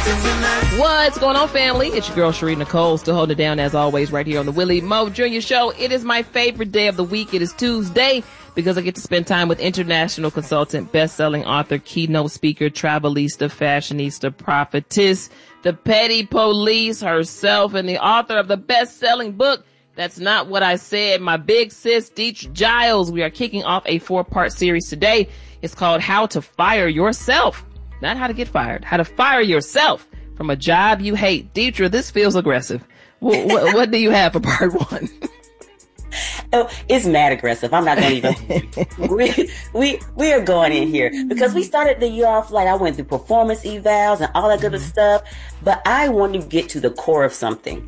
What's going on, family? It's your girl, Sheree Nicole, still holding it down as always right here on the Willie Mo Jr. Show. It is my favorite day of the week. It is Tuesday because I get to spend time with international consultant, best-selling author, keynote speaker, travelista, fashionista, prophetess, the petty police herself, and the author of the best-selling book, That's Not What I Said, my big sis, Deetra Giles. We are kicking off a 4-part series today. It's called How to Fire Yourself. Not how to get fired, how to fire yourself from a job you hate. Deetra, this feels aggressive. What do you have for part 1? Oh, it's mad aggressive. I'm not going to even. we are going in here because we started the year off like I went through performance evals and all that good stuff. But I want to get to the core of something.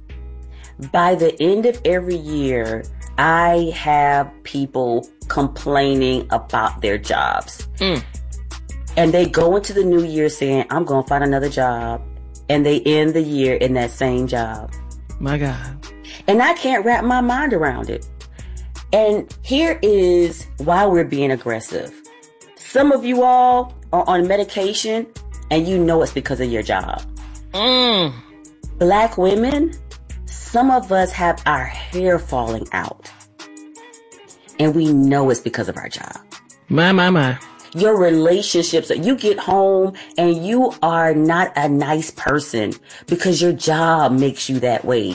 By the end of every year, I have people complaining about their jobs. And they go into the new year saying, I'm going to find another job. And they end the year in that same job. My God. And I can't wrap my mind around it. And here is why we're being aggressive. Some of you all are on medication and you know it's because of your job. Black women, some of us have our hair falling out. And we know it's because of our job. My. Your relationships, you get home and you are not a nice person because your job makes you that way.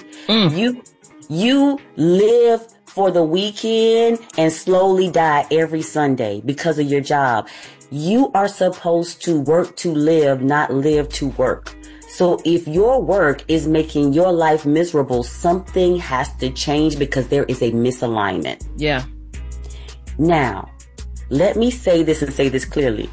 You live for the weekend and slowly die every Sunday because of your job. You are supposed to work to live, not live to work. So if your work is making your life miserable, something has to change because there is a misalignment. Yeah. Now, let me say this and say this clearly.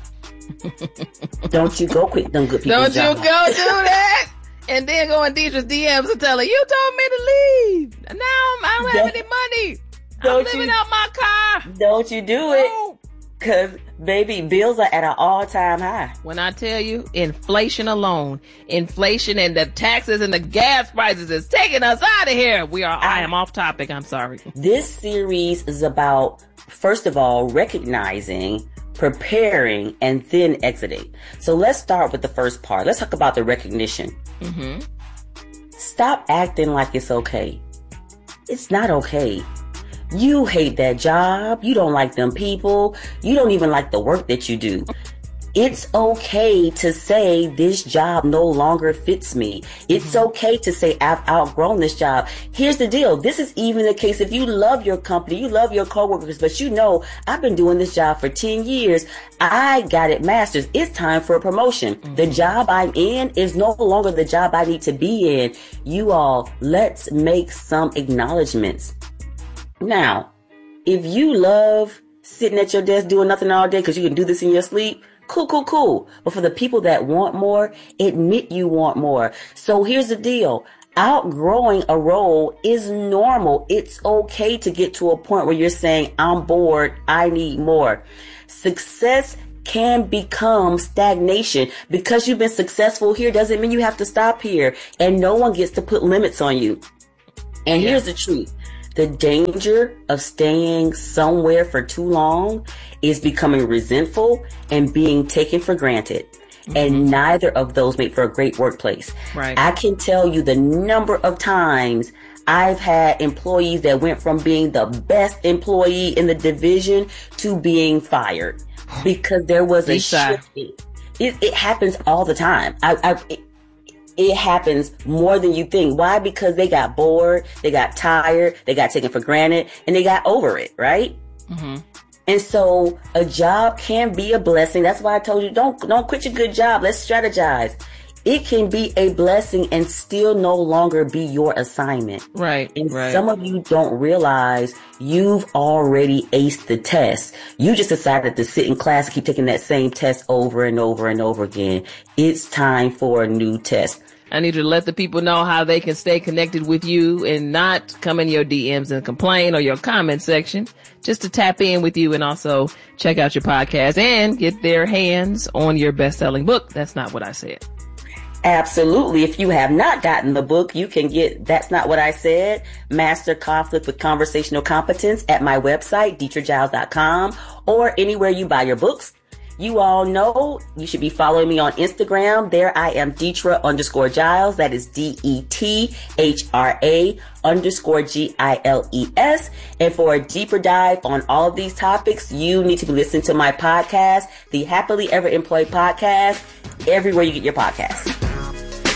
Don't you go quit them good people's job. Don't you go do that and then go in Deetra's DMs and tell her, you told me to leave. Now I don't have any money. I'm living out my car. Don't you do it. Because, baby, bills are at an all-time high. When I tell you, inflation alone, inflation and the taxes and the gas prices is taking us out of here. I am off topic. I'm sorry. This series is about, first of all, recognizing, preparing, and then exiting. So let's start with the first part. Let's talk about the recognition. Stop acting like it's okay. It's not okay. You hate that job. You don't like them people. You don't even like the work that you do. It's okay to say this job no longer fits me. It's okay to say I've outgrown this job. Here's the deal. This is even the case if you love your company, you love your coworkers, but you know, I've been doing this job for 10 years. I got it mastered. It's time for a promotion. The job I'm in is no longer the job I need to be in. You all, let's make some acknowledgments. Now, if you love sitting at your desk doing nothing all day because you can do this in your sleep, cool. But for the people that want more, admit you want more. So here's the deal. Outgrowing a role is normal. It's okay to get to a point where you're saying, I'm bored. I need more. Success can become stagnation. Because you've been successful here doesn't mean you have to stop here. And no one gets to put limits on you. And here's the truth. The danger of staying somewhere for too long is becoming resentful and being taken for granted. And neither of those make for a great workplace. Right. I can tell you the number of times I've had employees that went from being the best employee in the division to being fired because there was a shift. It happens all the time. It happens more than you think. Why? Because they got bored, they got tired, they got taken for granted, and they got over it, right? And so a job can be a blessing. That's why I told you, don't quit your good job. Let's strategize. It can be a blessing and still no longer be your assignment. Right. And some of you don't realize you've already aced the test. You just decided to sit in class and keep taking that same test over and over and over again. It's time for a new test. I need you to let the people know how they can stay connected with you and not come in your DMs and complain or your comment section, just to tap in with you and also check out your podcast and get their hands on your best-selling book. That's Not What I Said. Absolutely. If you have not gotten the book, you can get That's Not What I Said, Master Conflict with Conversational Competence at my website, DeetraGiles.com, or anywhere you buy your books. You all know you should be following me on Instagram. There I am, Detra_Giles. That is DETHRA_GILES. And for a deeper dive on all of these topics, you need to be listening to my podcast, the Happily Ever Employed Podcast, everywhere you get your podcasts.